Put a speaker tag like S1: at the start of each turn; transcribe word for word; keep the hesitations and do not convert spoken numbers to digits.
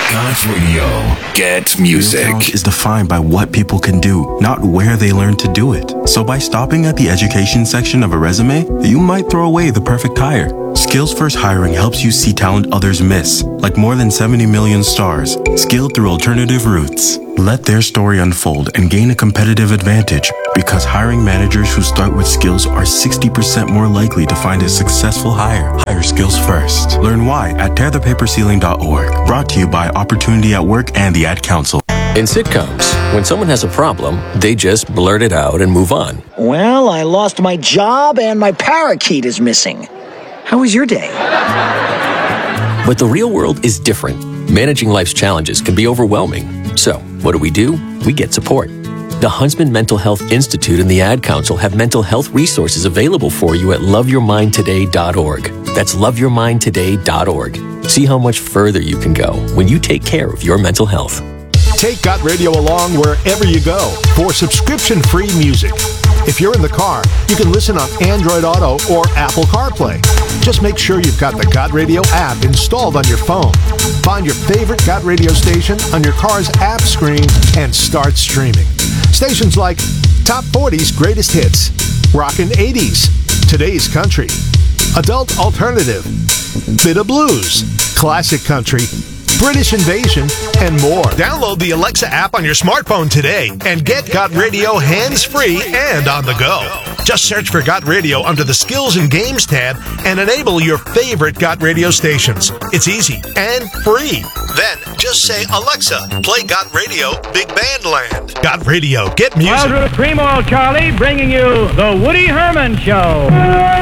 S1: Got Radio. Get music.
S2: Real talent is defined by what people can do, not where they learn to do it. So by stopping at the education section of a resume, you might throw away the perfect hire. Skills First Hiring helps you see talent others miss, like more than seventy million stars, skilled through alternative routes. Let their story unfold and gain a competitive advantage, because hiring managers who start with skills are sixty percent more likely to find a successful hire. Hire skills first. Learn why at tear the paper ceiling dot org. Brought to you by Opportunity at Work and the Ad Council.
S3: In sitcoms, when someone has a problem, they just blurt it out and move on.
S4: Well, I lost my job and my parakeet is missing. How was your day?
S3: But the real world is different. Managing life's challenges can be overwhelming. So, what do we do? We get support. The Huntsman Mental Health Institute and the Ad Council have mental health resources available for you at love your mind today dot org. That's love your mind today dot org. See how much further you can go when you take care of your mental health.
S5: Take Got Radio along wherever you go for subscription-free music. If you're in the car, you can listen on Android Auto or Apple CarPlay. Just make sure you've got the Got Radio app installed on your phone. Find your favorite Got Radio station on your car's app screen and start streaming. Stations like Top forties Greatest Hits, Rockin' eighties, Today's Country, Adult Alternative, Bit of Blues, Classic Country, British Invasion, and more. Download the Alexa app on your smartphone today and get Got Radio hands-free and on the go. Just search for Got Radio under the Skills and Games tab and enable your favorite Got Radio stations. It's easy and free. Then just say, Alexa, play Got Radio Big Band Land. Got Radio, get music.
S6: Wildwood Cream Oil, Charlie, bringing you The Woody Herman Show.